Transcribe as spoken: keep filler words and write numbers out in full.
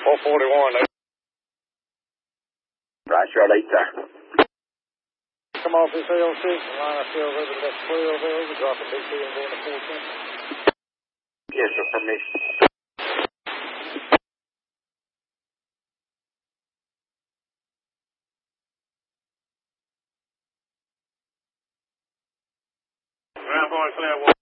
four forty-one. Roger, L eight, sir. Come off this L six and line ourselves over to that twelve L. We're dropping D C and going to four ten. Yes, sir, permission. Ground point, clear one.